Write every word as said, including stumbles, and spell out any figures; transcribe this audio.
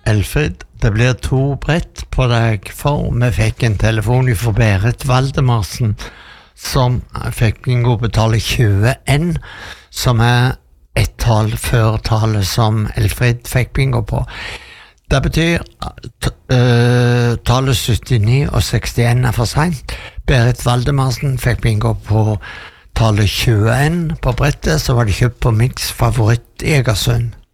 Elfrid, det blir to brett på deg, for vi fikk en telefon fra Berit Valdemarsen, som fikk bingo på tallet tjueen, som er et tall før tallet som Elfrid fikk bingo på. Det betyr at uh, tallet syttini og sekstien er for sent. Berit Valdemarsen fikk bingo på tallet tjueen på brettet, så var det kjøpt på Mix Favoritt i Egersund.